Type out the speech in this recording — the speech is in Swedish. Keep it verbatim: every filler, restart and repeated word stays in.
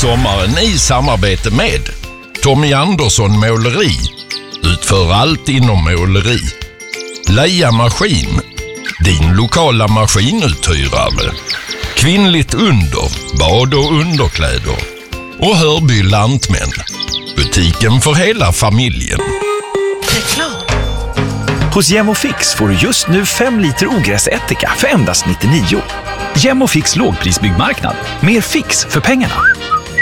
sommaren i samarbete med Tommy Andersson Måleri. Utför allt inom måleri. Leia Maskin, din lokala maskinuthyrare. Kvinnligt under, bad och underkläder. Och Hörby Lantmän, butiken för hela familjen. Reklam. Hos Gemofix får du just nu fem liter ogräsättika för endast nittionio. Gemofix lågprisbyggmarknad. Mer fix för pengarna.